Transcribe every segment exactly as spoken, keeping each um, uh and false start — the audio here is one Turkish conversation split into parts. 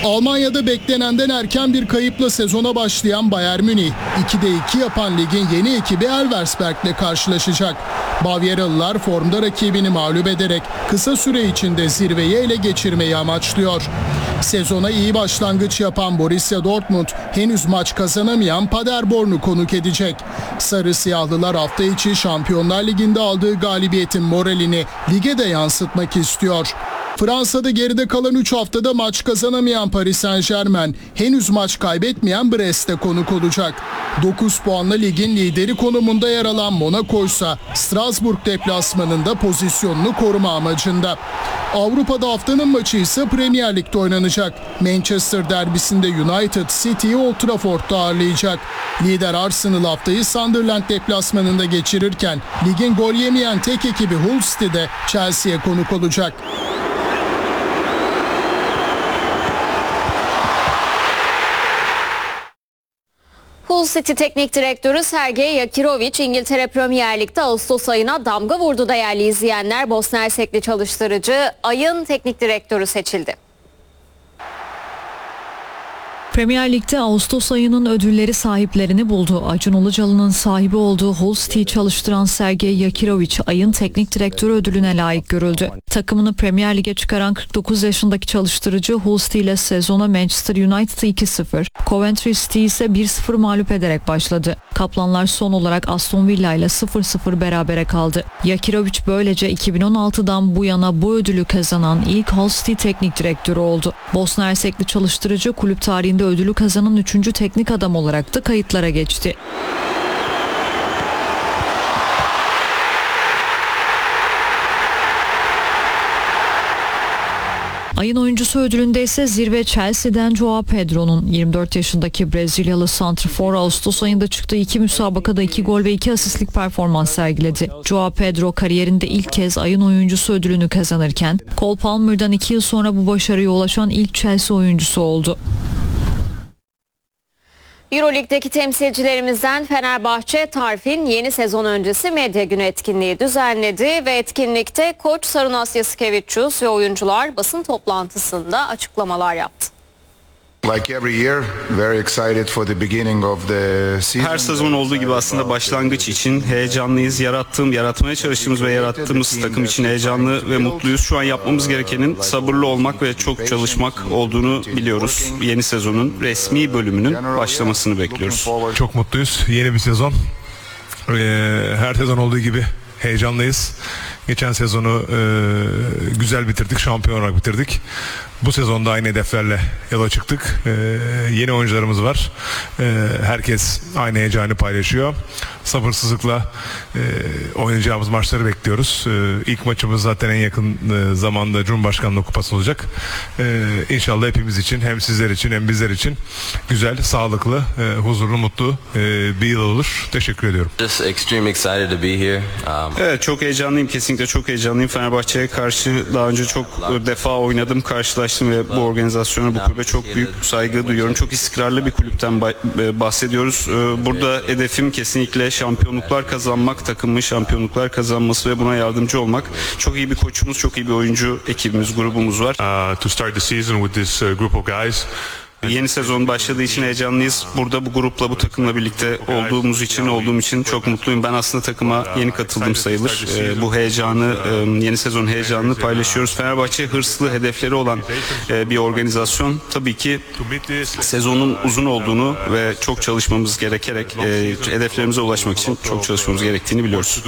Almanya'da beklenenden erken bir kayıpla sezona başlayan Bayern Münih, ikide iki yapan ligin yeni ekibi Elversberg'le karşılaşacak. Bavyeralılar formda rakibini mağlup ederek kısa süre içinde zirveyi ele geçirmeyi amaçlıyor. Sezona iyi başlangıç yapan Borussia Dortmund henüz maç kazanamayan Paderborn'u konuk edecek. Sarı Siyahlılar hafta içi Şampiyonlar Ligi'nde aldığı galibiyetin moralini lige de yansıtmak istiyor. Fransa'da geride kalan üç haftada maç kazanamayan Paris Saint-Germain henüz maç kaybetmeyen Brest'te konuk olacak. dokuz puanla ligin lideri konumunda yer alan Monaco ise Strasbourg deplasmanında pozisyonunu koruma amacında. Avrupa'da haftanın maçı ise Premier Lig'de oynanacak. Manchester derbisinde United City'yi Old Trafford'da ağırlayacak. Lider Arsenal haftayı Sunderland deplasmanında geçirirken ligin gol yemeyen tek ekibi Hull City'de Chelsea'ye konuk olacak. Hull City Teknik Direktörü Sergej Yakirovic, İngiltere Premier Lig'de Ağustos ayına damga vurdu değerli izleyenler. Bosna Hersekli çalıştırıcı ayın teknik direktörü seçildi. Premier Lig'de Ağustos ayının ödülleri sahiplerini buldu. Acun Ilıcalı'nın sahibi olduğu Hull City'yi çalıştıran Sergej Yakirovic ayın teknik direktörü ödülüne layık görüldü. Takımını Premier Lig'e çıkaran kırk dokuz yaşındaki çalıştırıcı Hull City ile sezona Manchester United'ı iki sıfır, Coventry City ise bir sıfır mağlup ederek başladı. Kaplanlar son olarak Aston Villa ile sıfır sıfır berabere kaldı. Yakirovic böylece iki bin on altıdan bu yana bu ödülü kazanan ilk Hull City teknik direktörü oldu. Bosna Hersekli çalıştırıcı kulüp tarihinde ödülü kazanan üçüncü teknik adam olarak da kayıtlara geçti. Ayın oyuncusu ödülünde ise zirve Chelsea'den Joao Pedro'nun. yirmi dört yaşındaki Brezilyalı santrfor Ağustos ayında çıktığı iki müsabakada iki gol ve iki asistlik performans sergiledi. Joao Pedro kariyerinde ilk kez ayın oyuncusu ödülünü kazanırken Cole Palmer'dan iki yıl sonra bu başarıya ulaşan ilk Chelsea oyuncusu oldu. Euroleague'deki temsilcilerimizden Fenerbahçe, Tarfin yeni sezon öncesi medya günü etkinliği düzenledi ve etkinlikte koç Sarunas Jasikevičius ve oyuncular basın toplantısında açıklamalar yaptı. Her sezon olduğu gibi aslında başlangıç için heyecanlıyız. Yarattığım, yaratmaya çalıştığımız ve yarattığımız takım için heyecanlı ve mutluyuz. Şu an yapmamız gerekenin sabırlı olmak ve çok çalışmak olduğunu biliyoruz. Yeni sezonun resmi bölümünün başlamasını bekliyoruz. Çok mutluyuz. Yeni bir sezon. Her sezon olduğu gibi heyecanlıyız. Geçen sezonu e, güzel bitirdik, şampiyon olarak bitirdik. Bu sezonda aynı hedeflerle yola çıktık. E, yeni oyuncularımız var. E, herkes aynı heyecanı paylaşıyor. Sabırsızlıkla e, oynayacağımız maçları bekliyoruz. E, ilk maçımız zaten en yakın e, zamanda Cumhurbaşkanlığı Kupası olacak. E, İnşallah hepimiz için, hem sizler için hem bizler için güzel, sağlıklı, e, huzurlu, mutlu e, bir yıl olur. Teşekkür ediyorum. Just extremely excited to be here. Um... Evet, çok heyecanlıyım, kesinlikle çok heyecanlıyım. Fenerbahçe'ye karşı daha önce çok defa oynadım, karşılaştım ve bu organizasyona, bu kulübe çok büyük saygı duyuyorum. Çok istikrarlı bir kulüpten bahsediyoruz. Burada hedefim kesinlikle şampiyonluklar kazanmak, takımın şampiyonluklar kazanması ve buna yardımcı olmak. Çok iyi bir koçumuz, çok iyi bir oyuncu ekibimiz, grubumuz var. Uh, to start the season with this uh, group of guys. Yeni sezon başladığı için heyecanlıyız. Burada bu grupla, bu takımla birlikte olduğumuz için, olduğum için çok mutluyum. Ben aslında takıma yeni katıldım sayılır. Ee, bu heyecanı, yeni sezon heyecanını paylaşıyoruz. Fenerbahçe hırslı, hedefleri olan bir organizasyon. Tabii ki sezonun uzun olduğunu ve çok çalışmamız gerekerek hedeflerimize ulaşmak için çok çalışmamız gerektiğini biliyoruz.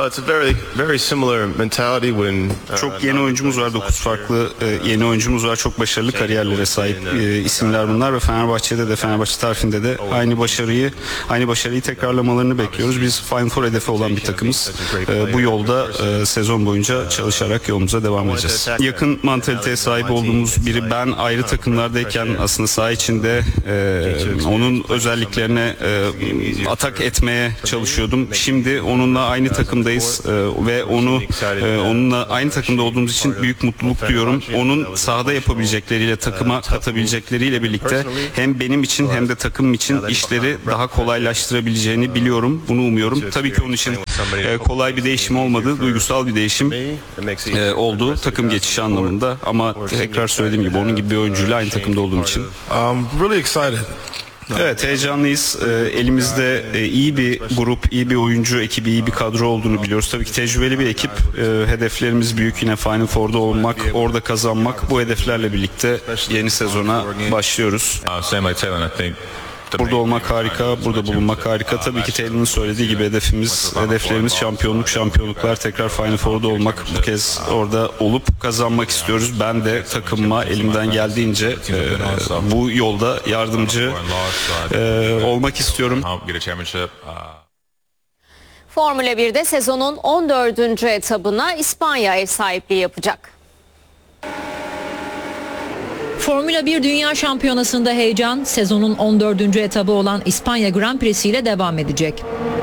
Çok yeni oyuncumuz var, dokuz farklı yeni oyuncumuz var. Çok başarılı kariyerlere sahip isimler bunlar ve Fenerbahçe'de de, Fenerbahçe tarafinde de aynı başarıyı aynı başarıyı tekrarlamalarını bekliyoruz. Biz Final Four hedefi olan bir takımız. Ee, bu yolda e, sezon boyunca çalışarak yolumuza devam edeceğiz. Yakın mantaliteye sahip olduğumuz biri. Ben ayrı takımlardayken aslında saha içinde e, onun özelliklerine e, atak etmeye çalışıyordum. Şimdi onunla aynı takımdayız e, ve onu e, onunla aynı takımda olduğumuz için büyük mutluluk duyuyorum. Onun sahada yapabilecekleriyle, takıma katabilecekleriyle birlikte birlikte hem benim için hem de takımım için işleri daha kolaylaştırabileceğini biliyorum. Bunu umuyorum. Tabii ki onun için e, kolay bir değişim olmadı. Duygusal bir değişim e, oldu takım geçişi anlamında. Ama tekrar söylediğim gibi onun gibi bir oyuncuyla aynı takımda olduğum için. I'm really excited. Evet, heyecanlıyız. Ee, elimizde e, iyi bir grup, iyi bir oyuncu ekibi, iyi bir kadro olduğunu biliyoruz. Tabii ki tecrübeli bir ekip. Ee, hedeflerimiz büyük, yine Final Four'da olmak, orada kazanmak. Bu hedeflerle birlikte yeni sezona başlıyoruz. Uh, same like Taylor, I think. Burada olmak harika, burada bulunmak harika. Tabii ki Taylor'ın söylediği gibi hedefimiz, hedeflerimiz şampiyonluk, şampiyonluklar, tekrar Final Four'da olmak. Bu kez orada olup kazanmak istiyoruz. Ben de takımıma elimden geldiğince e, bu yolda yardımcı e, olmak istiyorum. Get a championship. Uh, Formula birde sezonun on dördüncü etabına İspanya ev sahipliği yapacak. Formula bir Dünya Şampiyonası'nda heyecan sezonun on dördüncü etabı olan İspanya Grand Prix'si ile devam edecek.